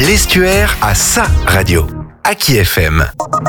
L'Estuaire a sa radio. Aki FM.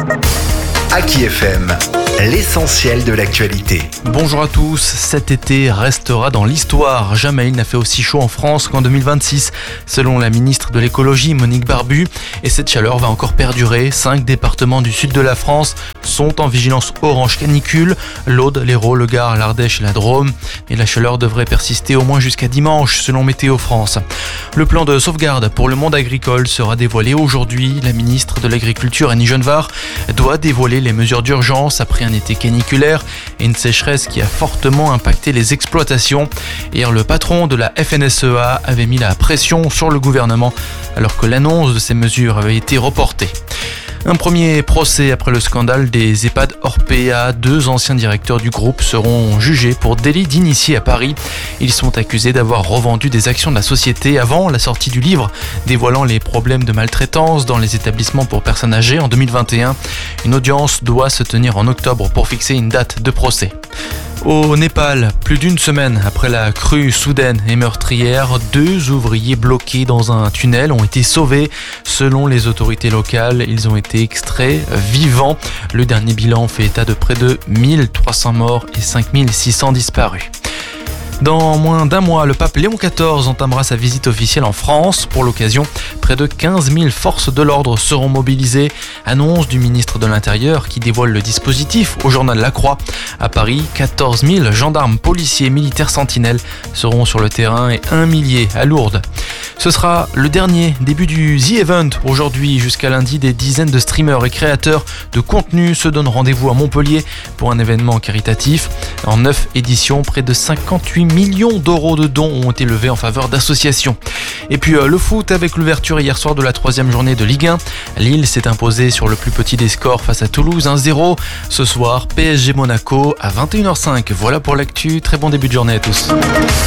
Aki FM, l'essentiel de l'actualité. Bonjour à tous, cet été restera dans l'histoire. Jamais il n'a fait aussi chaud en France qu'en 2026, selon la ministre de l'écologie Monique Barbu. Et cette chaleur va encore perdurer. 5 départements du sud de la France sont en vigilance orange canicule. L'Aude, l'Hérault, le Gard, l'Ardèche et la Drôme. Et la chaleur devrait persister au moins jusqu'à dimanche, selon Météo France. Le plan de sauvegarde pour le monde agricole sera dévoilé aujourd'hui. La ministre de l'Agriculture, Annie Genevard, doit dévoiler les mesures d'urgence après un été caniculaire et une sécheresse qui a fortement impacté les exploitations. Hier, le patron de la FNSEA avait mis la pression sur le gouvernement alors que l'annonce de ces mesures avait été reportée. Un premier procès après le scandale des EHPAD Orpea. 2 anciens directeurs du groupe seront jugés pour délit d'initié à Paris. Ils sont accusés d'avoir revendu des actions de la société avant la sortie du livre dévoilant les problèmes de maltraitance dans les établissements pour personnes âgées en 2021. Une audience doit se tenir en octobre pour fixer une date de procès. Au Népal, plus d'une semaine après la crue soudaine et meurtrière, 2 ouvriers bloqués dans un tunnel ont été sauvés. Selon les autorités locales, ils ont été extraits vivants. Le dernier bilan fait état de près de 1300 morts et 5600 disparus. Dans moins d'un mois, le pape Léon XIV entamera sa visite officielle en France. Pour l'occasion, près de 15 000 forces de l'ordre seront mobilisées. Annonce du ministre de l'Intérieur qui dévoile le dispositif au journal La Croix. À Paris, 14 000 gendarmes, policiers et militaires sentinelles seront sur le terrain et 1 millier à Lourdes. Ce sera le dernier début du The Event. Aujourd'hui jusqu'à lundi, des dizaines de streamers et créateurs de contenu se donnent rendez-vous à Montpellier pour un événement caritatif. En 9 éditions, près de 58 millions d'euros de dons ont été levés en faveur d'associations. Et puis le foot avec l'ouverture hier soir de la 3e journée de Ligue 1. Lille s'est imposée sur le plus petit des scores face à Toulouse 1-0. Ce soir, PSG Monaco à 21h05. Voilà pour l'actu. Très bon début de journée à tous.